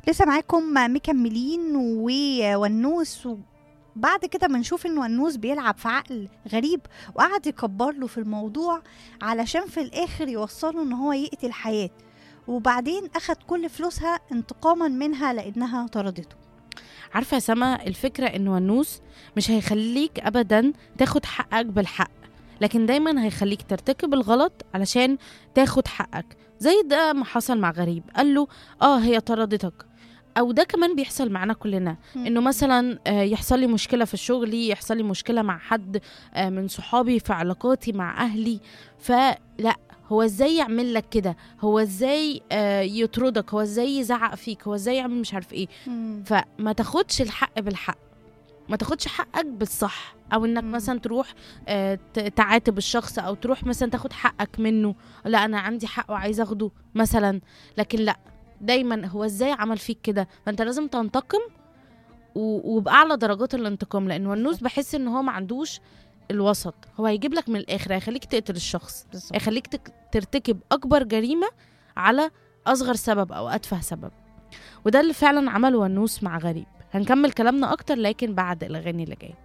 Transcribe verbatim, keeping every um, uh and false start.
لسه معاكم مكملين وونوس. بعد كده بنشوف ان ونوس بيلعب في عقل غريب وقعد يكبر له في الموضوع علشان في الاخر يوصله ان هو يقتل حياة، وبعدين اخد كل فلوسها انتقاما منها لانها طردته. عارفة يا سما، الفكرة ان ونوس مش هيخليك ابدا تاخد حقك بالحق، لكن دايما هيخليك ترتكب الغلط علشان تاخد حقك. زي ده ما حصل مع غريب، قال له اه هي طردتك. او ده كمان بيحصل معنا كلنا، انه مثلا آه، يحصل لي مشكلة في الشغل، يحصل لي مشكلة مع حد آه، من صحابي، في علاقاتي مع اهلي. فلا، هو ازاي يعمل لك كده؟ هو ازاي آه، يطردك؟ هو ازاي يزعق فيك؟ هو ازاي يعمل مش عارف ايه؟ مم. فما تاخدش الحق بالحق، ما تاخدش حقك بالصح، او انك مم. مثلا تروح آه، ت- تعاتب الشخص، او تروح مثلا تاخد حقك منه. لا، انا عندي حق وعايز اخده مثلا. لكن لا، دايما هو ازاي عمل فيك كده؟ فانت لازم تنتقم و- وبأعلى درجات الانتقام، لان ونوس بالظبط. بحس ان هو ما عندوش الوسط. هو هيجيب لك من الاخر، هيخليك تقتل الشخص، بالظبط. هيخليك تك- ترتكب اكبر جريمة على اصغر سبب او اتفه سبب. وده اللي فعلا عمله ونوس مع غريب. هنكمل كلامنا اكتر لكن بعد الاغاني اللي جايه.